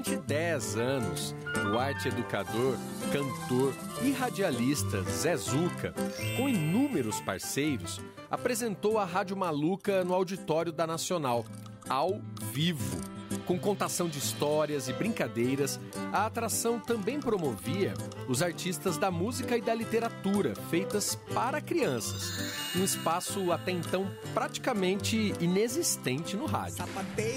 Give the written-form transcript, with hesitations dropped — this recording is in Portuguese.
Durante 10 anos, o arte-educador, cantor e radialista Zé Zuca, com inúmeros parceiros, apresentou a Rádio Maluca no auditório da Nacional, ao vivo. Com contação de histórias e brincadeiras, a atração também promovia os artistas da música e da literatura feitas para crianças, um espaço até então praticamente inexistente no rádio.